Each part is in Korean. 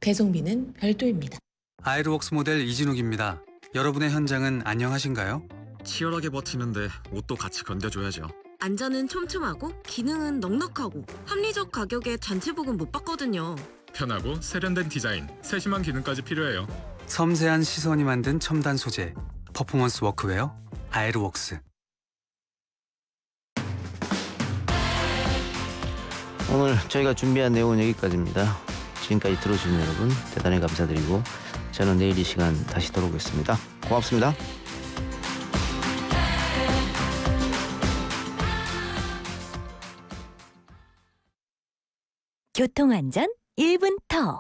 배송비는 별도입니다. 아이르웍스 모델 이진욱입니다. 여러분의 현장은 안녕하신가요? 치열하게 버티는데 옷도 같이 견뎌줘야죠. 안전은 촘촘하고 기능은 넉넉하고 합리적 가격에 단체복은 못 받거든요. 편하고 세련된 디자인, 세심한 기능까지 필요해요. 섬세한 시선이 만든 첨단 소재, 퍼포먼스 워크웨어 아이르웍스. 오늘 저희가 준비한 내용은 여기까지입니다. 지금까지 들어주신 여러분 대단히 감사드리고 저는 내일 이 시간 다시 돌아오겠습니다. 고맙습니다. 교통안전 1분 턱.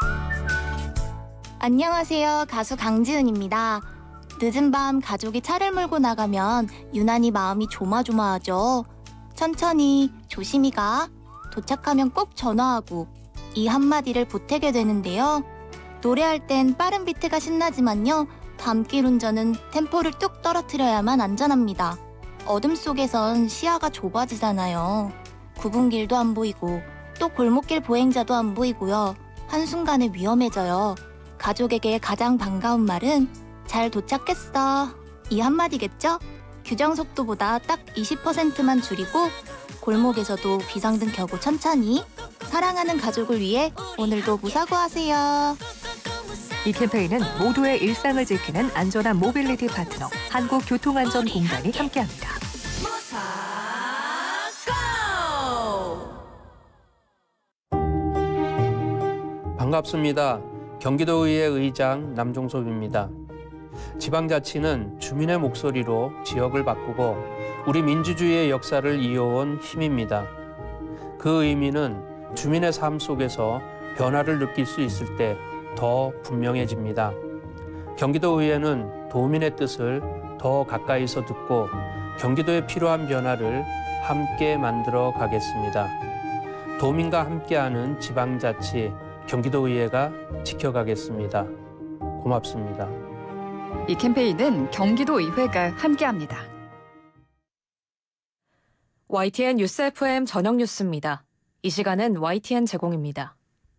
안녕하세요. 가수 강지은입니다. 늦은 밤 가족이 차를 몰고 나가면 유난히 마음이 조마조마하죠. 천천히 조심히 가. 도착하면 꼭 전화하고 이 한마디를 보태게 되는데요. 노래할 땐 빠른 비트가 신나지만요. 밤길 운전은 템포를 뚝 떨어뜨려야만 안전합니다. 어둠 속에선 시야가 좁아지잖아요. 굽은 길도 안 보이고 또 골목길 보행자도 안 보이고요. 한순간에 위험해져요. 가족에게 가장 반가운 말은 잘 도착했어. 이 한마디겠죠? 규정 속도보다 딱 20%만 줄이고 골목에서도 비상등 켜고 천천히 사랑하는 가족을 위해 오늘도 무사고하세요. 이 캠페인은 모두의 일상을 지키는 안전한 모빌리티 파트너 한국교통안전공단이 함께합니다. 반갑습니다. 경기도의회 의장 남종섭입니다. 지방자치는 주민의 목소리로 지역을 바꾸고 우리 민주주의의 역사를 이어온 힘입니다. 그 의미는 주민의 삶 속에서 변화를 느낄 수 있을 때 더 분명해집니다. 경기도의회는 도민의 뜻을 더 가까이서 듣고 경기도에 필요한 변화를 함께 만들어 가겠습니다. 도민과 함께하는 지방자치 경기도의회가 지켜가겠습니다. 고맙습니다. 이 캠페인은 경기도의회가 함께합니다. YTN 뉴스 FM 저녁 뉴스입니다. 이 시간은 YTN 제공입니다.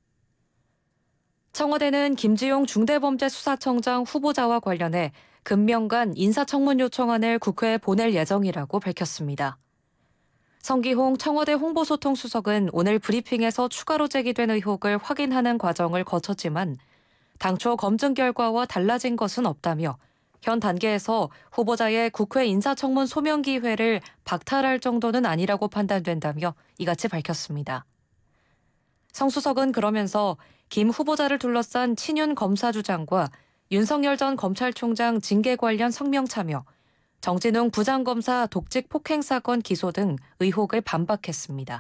청와대는 김지용 중대범죄수사청장 후보자와 관련해 금명간 인사청문 요청안을 국회에 보낼 예정이라고 밝혔습니다. 성기홍 청와대 홍보소통수석은 오늘 브리핑에서 추가로 제기된 의혹을 확인하는 과정을 거쳤지만 당초 검증 결과와 달라진 것은 없다며 현 단계에서 후보자의 국회 인사청문 소명 기회를 박탈할 정도는 아니라고 판단된다며 이같이 밝혔습니다. 성 수석은 그러면서 김 후보자를 둘러싼 친윤 검사 주장과 윤석열 전 검찰총장 징계 관련 성명 참여, 정진웅 부장검사 독직 폭행 사건 기소 등 의혹을 반박했습니다.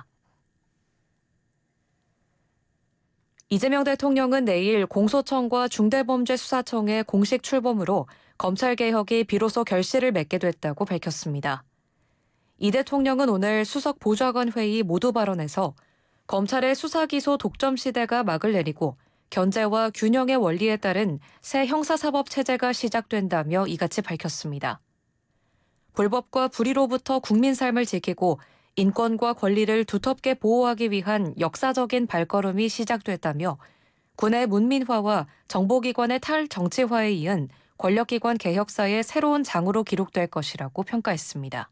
이재명 대통령은 내일 공소청과 중대범죄수사청의 공식 출범으로 검찰개혁이 비로소 결실을 맺게 됐다고 밝혔습니다. 이 대통령은 오늘 수석 보좌관 회의 모두 발언에서 검찰의 수사기소 독점 시대가 막을 내리고 견제와 균형의 원리에 따른 새 형사사법 체제가 시작된다며 이같이 밝혔습니다. 불법과 불의로부터 국민 삶을 지키고 인권과 권리를 두텁게 보호하기 위한 역사적인 발걸음이 시작됐다며 군의 문민화와 정보기관의 탈정치화에 이은 권력기관 개혁사의 새로운 장으로 기록될 것이라고 평가했습니다.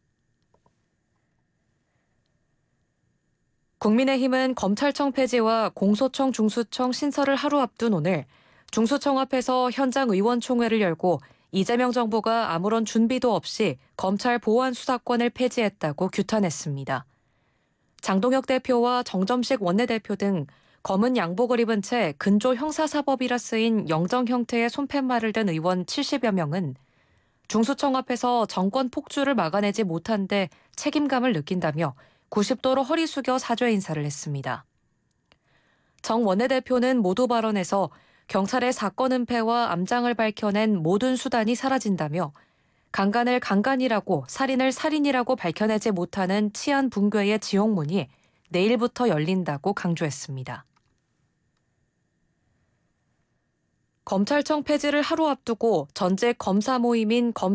국민의힘은 검찰청 폐지와 공소청 중수청 신설을 하루 앞둔 오늘 중수청 앞에서 현장 의원총회를 열고 이재명 정부가 아무런 준비도 없이 검찰 보안 수사권을 폐지했다고 규탄했습니다. 장동혁 대표와 정점식 원내대표 등 검은 양복을 입은 채 근조 형사사법이라 쓰인 영정 형태의 손팻말을 든 의원 70여 명은 중수청 앞에서 정권 폭주를 막아내지 못한 데 책임감을 느낀다며 90도로 허리 숙여 사죄 인사를 했습니다. 정 원내대표는 모두 발언에서 경찰의 사건 은폐와 암장을 밝혀낸 모든 수단이 사라진다며 강간을 강간이라고 살인을 살인이라고 밝혀내지 못하는 치안 붕괴의 지옥문이 내일부터 열린다고 강조했습니다. 검찰청 폐지를 하루 앞두고 전직 검사 모임인